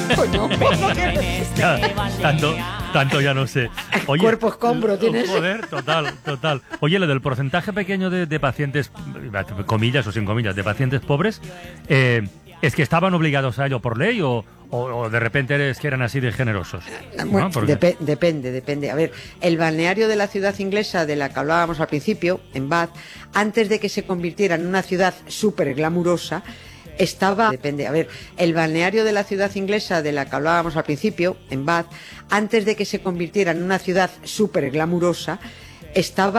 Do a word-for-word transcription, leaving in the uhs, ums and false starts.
Pues no, no quiero. Ya, tanto, tanto ya no sé. Oye, Cuerpo escombro oh, tienes. Joder, total, total. Oye, lo del porcentaje pequeño de, de pacientes, comillas o sin comillas, de pacientes pobres, eh, ¿es que estaban obligados a ello por ley o, o, o de repente es que eran así de generosos? Bueno, ¿No? Porque... dep- depende, depende. A ver, el balneario de la ciudad inglesa de la que hablábamos al principio, en Bath, antes de que se convirtiera en una ciudad súper glamurosa, estaba... Depende, a ver, el balneario de la ciudad inglesa de la que hablábamos al principio, en Bath, antes de que se convirtiera en una ciudad súper glamurosa, estaba...